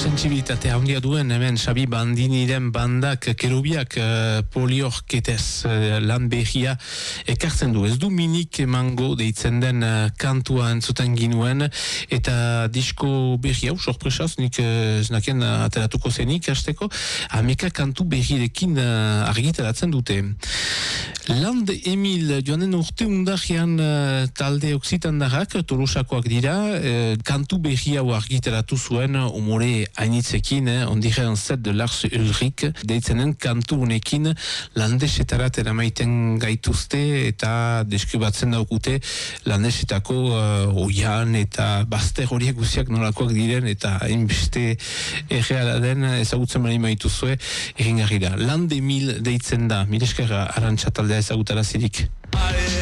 sentsibilitatea handia duen hemen Xabi Bandiniren bandak kerubiak poliorketez lan behia ekartzen du. Ez du minik emango deitzen den kantua entzuten ginuen eta disko behi hau sorpresaz nik znaken ateratuko zenik hasteko ameka kantu behirekin argitaratzen dute. Land Emil joanen urte undajean talde oksitandarrak Tolosakoak dira, kantu behi hau argitaratu zuen umore hainitzekin, ondirean zet de Lars Ulrich deitzenen kantu unekin landesetarat eramaiten gaituzte eta deskribatzen daukute landesetako oian eta bazter horiek guziak nolakoak diren eta hainbeste erreala den ezagutzen bali maituzue egingarri da. Land Emil deitzen da, mireskera arantxa taldea ezagutara zirik.